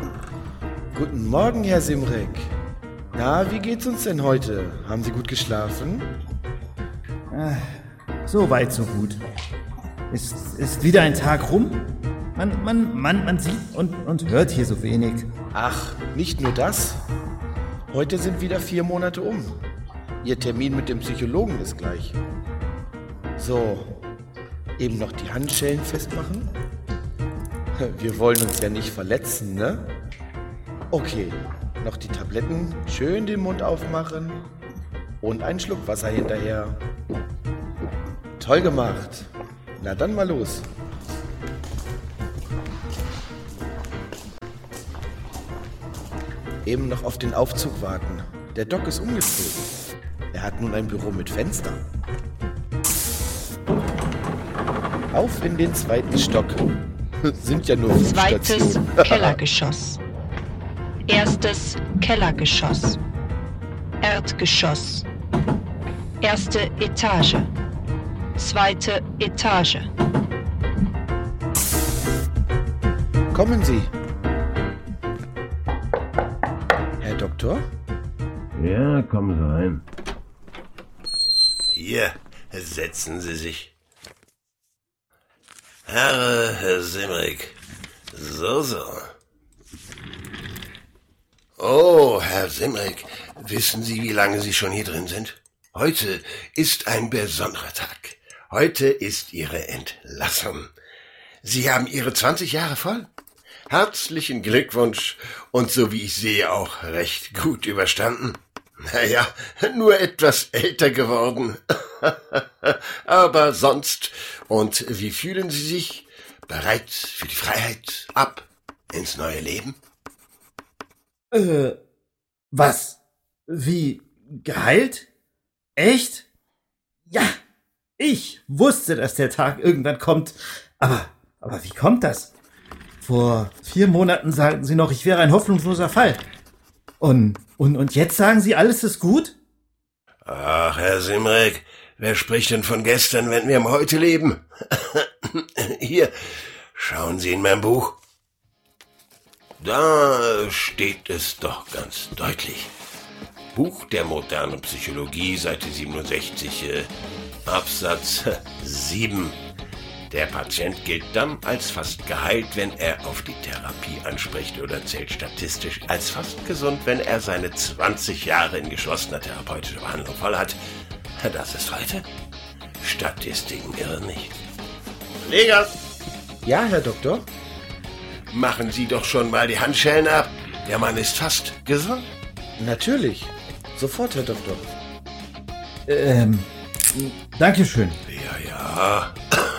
Guten Morgen, Herr Simrek. Na, wie geht's uns denn heute? Haben Sie gut geschlafen? So weit, so gut. Ist wieder ein Tag rum? Man sieht und hört hier so wenig. Ach, nicht nur das. Heute sind wieder 4 Monate um. Ihr Termin mit dem Psychologen ist gleich. So, eben noch die Handschellen festmachen. Wir wollen uns ja nicht verletzen, ne? Okay, noch die Tabletten, schön den Mund aufmachen und einen Schluck Wasser hinterher. Toll gemacht. Na dann mal los. Eben noch auf den Aufzug warten. Der Doc ist umgezogen. Er hat nun ein Büro mit Fenster. Auf in den 2. Stock. Sind ja nur 5 Zweites Stationen. Kellergeschoss. Erstes Kellergeschoss. Erdgeschoss. 1. Etage. 2. Etage. Kommen Sie. Herr Doktor? Ja, kommen Sie rein. Hier, setzen Sie sich. Herr Simrek. So. Oh, Herr Simrek, wissen Sie, wie lange Sie schon hier drin sind? Heute ist ein besonderer Tag. Heute ist Ihre Entlassung. Sie haben Ihre 20 Jahre voll. Herzlichen Glückwunsch und so wie ich sehe auch recht gut überstanden. Naja, nur etwas älter geworden. Aber sonst. Und wie fühlen Sie sich? Bereit für die Freiheit? Ab ins neue Leben? Was? Wie? Geheilt? Echt? Ja, ich wusste, dass der Tag irgendwann kommt. Aber wie kommt das? Vor 4 Monaten sagten Sie noch, ich wäre ein hoffnungsloser Fall. Und jetzt sagen Sie, alles ist gut? Ach, Herr Simrek, wer spricht denn von gestern, wenn wir im Heute leben? Hier, schauen Sie in mein Buch. Da steht es doch ganz deutlich. Buch der modernen Psychologie, Seite 67, Absatz 7. Der Patient gilt dann als fast geheilt, wenn er auf die Therapie anspricht oder zählt statistisch als fast gesund, wenn er seine 20 Jahre in geschlossener therapeutischer Behandlung voll hat. Das ist heute. Statistiken irren nicht. Pfleger! Ja, Herr Doktor? Machen Sie doch schon mal die Handschellen ab. Der Mann ist fast gesund. Natürlich. Sofort, Herr Doktor. Dankeschön. Ja.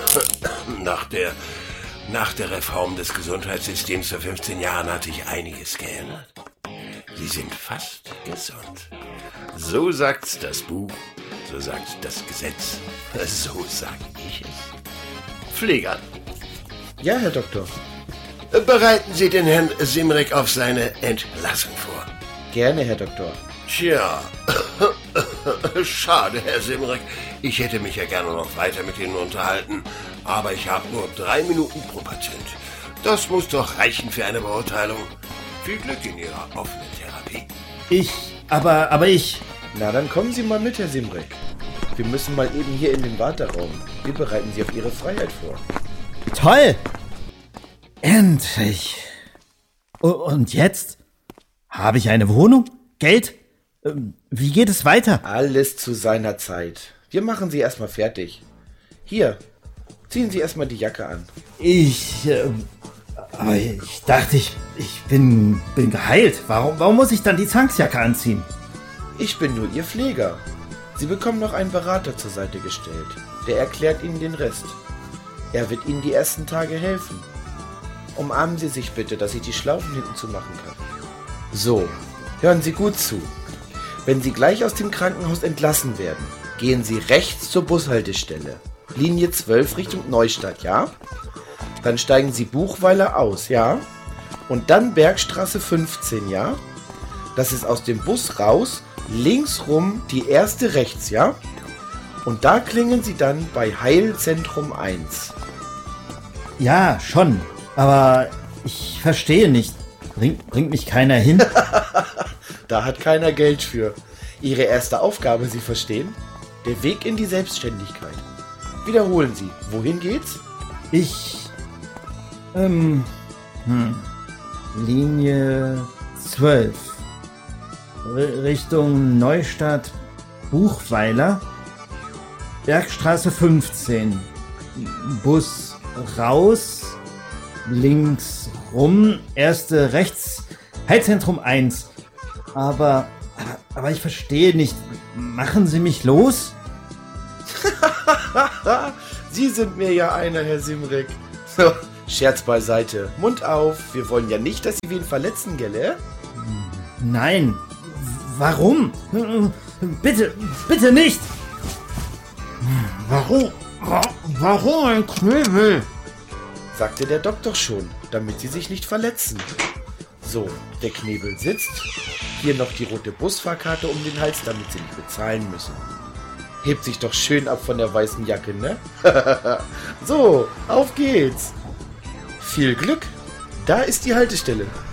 Nach der Reform des Gesundheitssystems vor 15 Jahren hat sich einiges geändert. Sie sind fast gesund. So sagt's das Buch, so sagt das Gesetz, so sag ich es. Pfleger. Ja, Herr Doktor. Bereiten Sie den Herrn Simrek auf seine Entlassung vor. Gerne, Herr Doktor. Tja, schade, Herr Simrek. Ich hätte mich ja gerne noch weiter mit Ihnen unterhalten, aber ich habe nur 3 Minuten pro Patient. Das muss doch reichen für eine Beurteilung. Viel Glück in Ihrer offenen Therapie. Aber ich... Na, dann kommen Sie mal mit, Herr Simrek. Wir müssen mal eben hier in den Warteraum. Wir bereiten Sie auf Ihre Freiheit vor. Toll! Endlich! Und jetzt? Habe ich eine Wohnung? Geld? Wie geht es weiter? Alles zu seiner Zeit. Wir machen Sie erstmal fertig. Hier, ziehen Sie erstmal die Jacke an. Aber ich dachte, ich bin geheilt. Warum muss ich dann die Zwangsjacke anziehen? Ich bin nur Ihr Pfleger. Sie bekommen noch einen Berater zur Seite gestellt. Der erklärt Ihnen den Rest. Er wird Ihnen die ersten Tage helfen. Umarmen Sie sich bitte, dass ich die Schlaufen hinten zumachen kann. So, hören Sie gut zu. Wenn Sie gleich aus dem Krankenhaus entlassen werden, gehen Sie rechts zur Bushaltestelle. Linie 12 Richtung Neustadt, ja? Dann steigen Sie Buchweiler aus, ja? Und dann Bergstraße 15, ja? Das ist aus dem Bus raus, links rum die erste rechts, ja? Und da klingeln Sie dann bei Heilzentrum 1. Ja, schon. Aber ich verstehe nicht. Bringt mich keiner hin? Da hat keiner Geld für. Ihre erste Aufgabe, Sie verstehen? Der Weg in die Selbstständigkeit. Wiederholen Sie, wohin geht's? Linie 12. Richtung Neustadt, Buchweiler, Bergstraße 15. Bus raus, links rum, erste rechts, Heilzentrum 1. Aber ich verstehe nicht. Machen Sie mich los? Sie sind mir ja einer, Herr Simrek. So, Scherz beiseite. Mund auf. Wir wollen ja nicht, dass Sie wen verletzen, gell? Nein. Warum? Bitte nicht. Warum ein Knebel? Sagte der Doktor schon, damit Sie sich nicht verletzen. So, der Knebel sitzt. Hier noch die rote Busfahrkarte um den Hals, damit Sie nicht bezahlen müssen. Hebt sich doch schön ab von der weißen Jacke, ne? So, auf geht's. Viel Glück. Da ist die Haltestelle.